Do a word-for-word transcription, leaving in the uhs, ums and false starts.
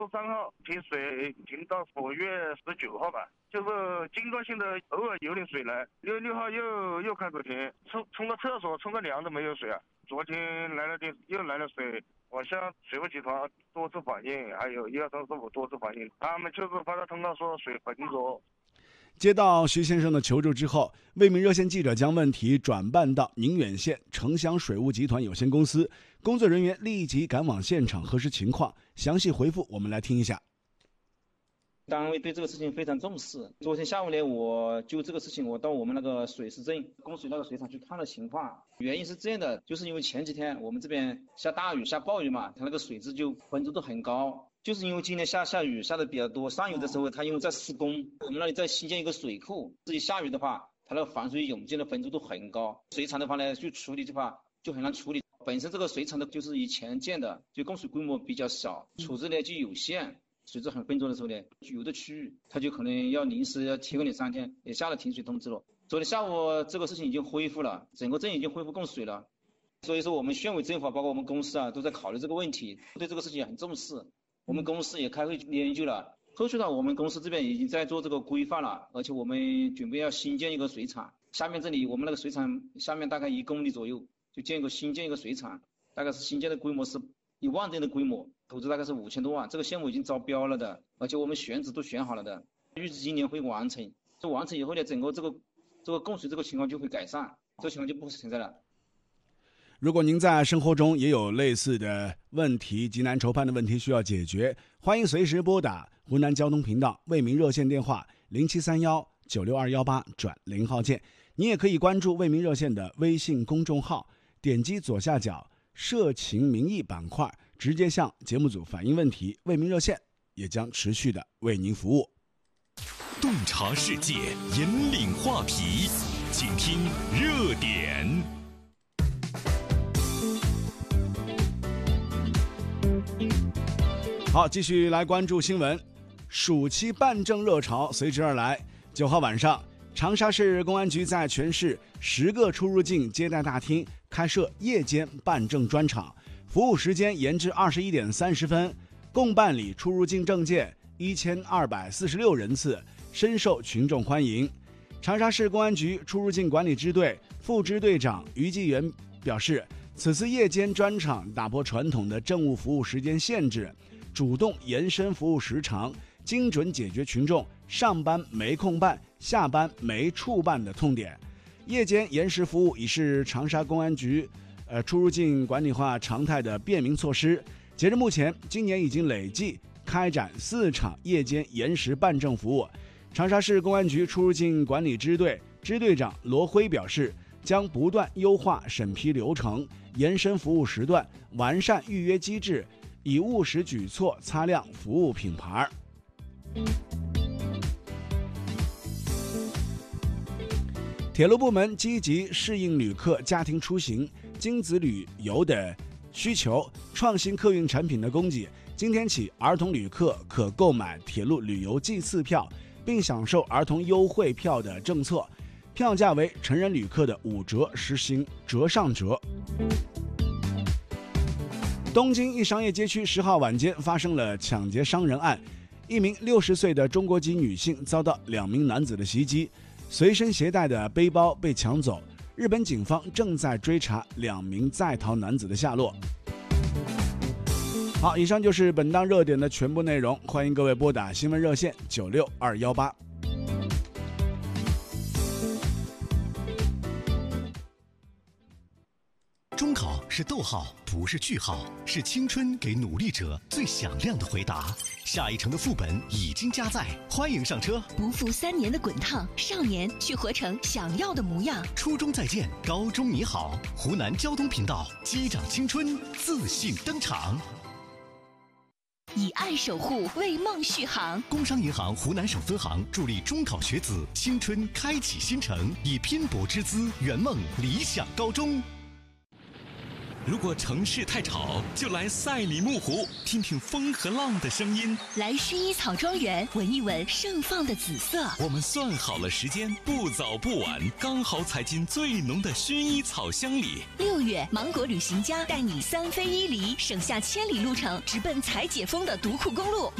十三号停水停到五月十九号吧，就是间断性的偶尔有点水来，六六号又又开始停，冲冲个厕所冲个凉都没有水啊。昨天来了点又来了水，我向水务集团多次反映，还有一二三四五多次反映，他们就是发个通告说水浑浊。 接到徐先生的求助之后，为民热线记者将问题转办到宁远县城乡水务集团有限公司，工作人员立即赶往现场核实情况，详细回复我们来听一下。 单位对这个事情非常重视。昨天下午呢，我就这个事情，我到我们那个水师镇供水那个水厂去看了情况。原因是这样的，就是因为前几天我们这边下大雨、下暴雨嘛，它那个水质就浑浊度很高。就是因为今天下下雨下的比较多，上游的时候它因为在施工，我们那里在新建一个水库，自己下雨的话，它那个防水涌进的浑浊度很高。水厂的话呢，去处理的话就很难处理。本身这个水厂的就是以前建的，就供水规模比较小，处置呢就有限。水质很浑浊的时候呢，有的区域它就可能要临时要停个两三天，也下了停水通知了。昨天下午这个事情已经恢复了，整个镇已经恢复供水了。所以说我们县委政府包括我们公司啊都在考虑这个问题，对这个事情也很重视。我们公司也开会研究了，后续呢我们公司这边已经在做这个规划了，而且我们准备要新建一个水厂。下面这里我们那个水厂下面大概一公里左右就建一个新建一个水厂，大概是新建的规模是一万吨的规模，投资大概是五千多万，这个项目已经招标了的，而且我们选址都选好了的，预计今年会完成。这完成以后呢，整个这个这个供水这个情况就会改善，这个情况就不会存在了。 如果您在生活中也有类似的问题、急难愁盼的问题需要解决，欢迎随时拨打湖南交通频道为民热线电话零七三幺九六二幺八转零号键。你也可以关注为民热线的微信公众号，点击左下角社情民意板块，直接向节目组反映问题，为民热线也将持续的为您服务。 洞察世界，引领话题，请听热点。 好，继续来关注新闻。暑期办证热潮随之而来。九号晚上，长沙市公安局在全市十个出入境接待大厅开设夜间办证专场，服务时间延至二十一点三十分，共办理出入境证件一千二百四十六人次，深受群众欢迎。长沙市公安局出入境管理支队副支队长于继元表示，此次夜间专场打破传统的政务服务时间限制，主动延伸服务时长，精准解决群众上班没空办、下班没处办的痛点。夜间延时服务已是长沙公安局呃出入境管理化常态的便民措施。截至目前，今年已经累计开展四场夜间延时办证服务。长沙市公安局出入境管理支队支队长罗辉表示，将不断优化审批流程，延伸服务时段，完善预约机制，以务实举措擦亮服务品牌。铁路部门积极适应旅客家庭出行、亲子旅游的需求，创新客运产品的供给。今天起，儿童旅客可购买铁路旅游季次票，并享受儿童优惠票的政策，票价为成人旅客的五折，实行折上折。东京一商业街区十号晚间发生了抢劫伤人案，一名六十岁的中国籍女性遭到两名男子的袭击，随身携带的背包被抢走。日本警方正在追查两名在逃男子的下落。好，以上就是本档热点的全部内容，欢迎各位拨打新闻热线九六二幺八。 中考是逗号，不是句号，是青春给努力者最响亮的回答。下一城的副本已经加载，欢迎上车。 不负三年的滚烫，少年去活成想要的模样。 初中再见，高中你好。湖南交通频道，击掌青春，自信登场。 以爱守护，为梦续航。 工商银行湖南省分行助力中考学子青春开启新程，以拼搏之姿圆梦理想高中。 如果城市太吵，就来赛里木湖，听听风和浪的声音。 来薰衣草庄园，闻一闻盛放的紫色。 我们算好了时间，不早不晚，刚好踩进最浓的薰衣草香里。 六月，芒果旅行家带你三飞一离，省下千里路程，直奔采解封的独库公路。